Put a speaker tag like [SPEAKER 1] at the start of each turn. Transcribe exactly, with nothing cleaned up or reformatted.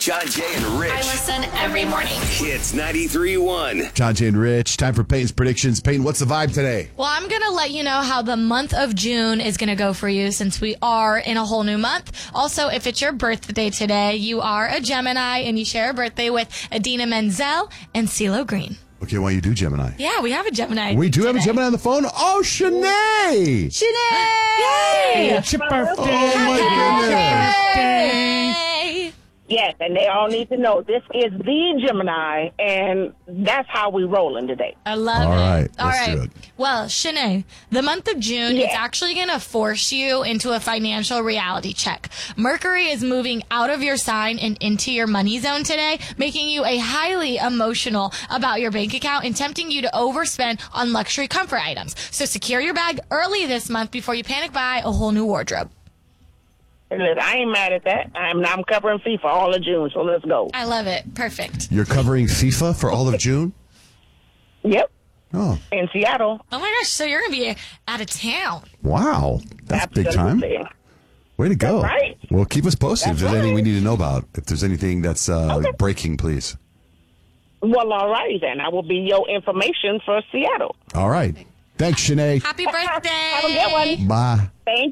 [SPEAKER 1] John, Jay, and Rich.
[SPEAKER 2] I listen every morning.
[SPEAKER 1] Hits ninety-three point one.
[SPEAKER 3] John, Jay, and Rich. Time for Peyton's predictions. Peyton, what's the vibe today?
[SPEAKER 4] Well, I'm going to let you know how the month of June is going to go for you since we are in a whole new month. Also, if it's your birthday today, you are a Gemini and you share a birthday with Adina Menzel and CeeLo Green.
[SPEAKER 3] Okay, why don't you do Gemini?
[SPEAKER 4] Yeah, we have a Gemini.
[SPEAKER 3] We do
[SPEAKER 4] today.
[SPEAKER 3] have a Gemini on the phone? Oh, Shanae!
[SPEAKER 4] Shanae!
[SPEAKER 5] Hey, it's your birthday.
[SPEAKER 3] Oh, my goodness.
[SPEAKER 4] Yay!
[SPEAKER 6] Yes, and they all need to know this is the Gemini, and that's how we rolling today.
[SPEAKER 4] I love
[SPEAKER 3] All
[SPEAKER 4] it.
[SPEAKER 3] right,
[SPEAKER 4] All
[SPEAKER 3] let's
[SPEAKER 4] right.
[SPEAKER 3] do it.
[SPEAKER 4] Well, Shanae, the month of June
[SPEAKER 6] Yeah.
[SPEAKER 4] is actually going to force you into a financial reality check. Mercury is moving out of your sign and into your money zone today, making you a highly emotional about your bank account and tempting you to overspend on luxury comfort items. So secure your bag early this month before you panic buy a whole new wardrobe.
[SPEAKER 6] And listen, I ain't mad at that. I'm I'm covering FIFA all of June, so let's go.
[SPEAKER 4] I love it. Perfect.
[SPEAKER 3] You're covering FIFA for all of June?
[SPEAKER 6] Yep,
[SPEAKER 3] Oh,
[SPEAKER 6] in Seattle.
[SPEAKER 4] Oh my gosh, so you're going to be out of town.
[SPEAKER 3] wow. That's big time.
[SPEAKER 6] Absolutely.
[SPEAKER 3] Way to go.
[SPEAKER 6] That's right.
[SPEAKER 3] Well, keep us posted if
[SPEAKER 6] That's
[SPEAKER 3] there's anything we
[SPEAKER 6] right.
[SPEAKER 3] need to know about. If there's anything that's uh,
[SPEAKER 6] Okay.
[SPEAKER 3] breaking, please.
[SPEAKER 6] Well, all righty then. I will be your information for Seattle.
[SPEAKER 3] All right. Thanks, Shanae.
[SPEAKER 4] Happy birthday.
[SPEAKER 6] Have a good one.
[SPEAKER 3] Bye.
[SPEAKER 6] Thank